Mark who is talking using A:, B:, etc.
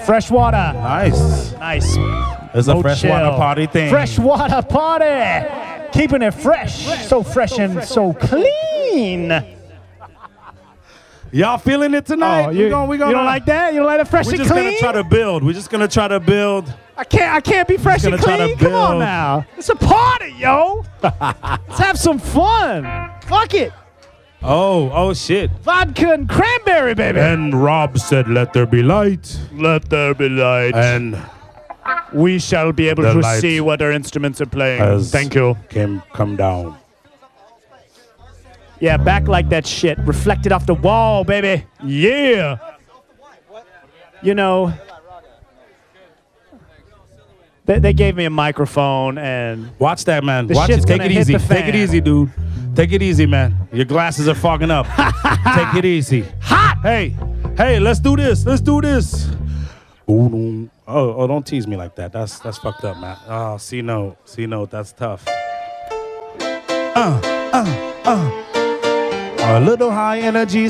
A: Fresh water.
B: Nice.
A: Nice.
B: It's a freshwater party thing.
A: Freshwater party. Keeping it fresh. So fresh and so clean.
B: Y'all feeling it tonight?
A: Oh, you don't like that? You don't like it fresh and clean?
B: We're just gonna try to build. We're just gonna try to build.
A: I can't be fresh and clean. Come on now. It's a party, yo. Let's have some fun. Fuck it.
B: Oh shit.
A: Vodka and cranberry, baby.
B: And Rob said, "Let there be light.
A: Let there be light.
B: And
A: we shall be able
B: the
A: to
B: light
A: see what our instruments are playing.
B: has
A: Thank you.
B: come down."
A: Yeah, back like that shit. Reflected off the wall, baby. Yeah. You know, they gave me a microphone and...
B: Watch that, man.
A: The
B: Watch
A: shit's
B: it. Take
A: gonna
B: it
A: hit
B: easy.
A: the fan.
B: Take it easy, dude. Take it easy, man. Your glasses are fogging up. Take it easy.
A: Hot!
B: Hey, let's do this. Let's do this. Oh, don't tease me like that. That's fucked up, man. Oh, C note. That's tough. A little high energy